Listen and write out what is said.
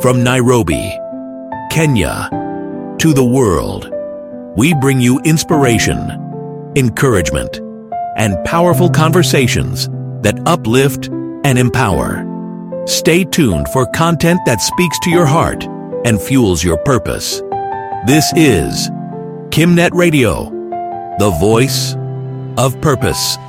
From Nairobi, Kenya, to the world, we bring you inspiration, encouragement, and powerful conversations that uplift and empower. Stay tuned for content that speaks to your heart and fuels your purpose. This is KimNet Radio, the voice of purpose.